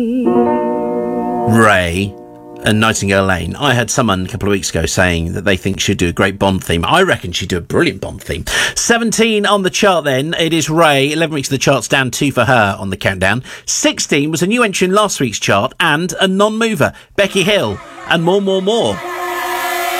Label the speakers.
Speaker 1: Ray and Nightingale Lane. I had someone a couple of weeks ago saying that they think she'd do a great Bond theme. I reckon she'd do a brilliant Bond theme. 17 on the chart then. It is Ray. 11 weeks of the charts, down 2 for her on the countdown. 16 was a new entry in last week's chart and a non-mover. Becky Hill and More.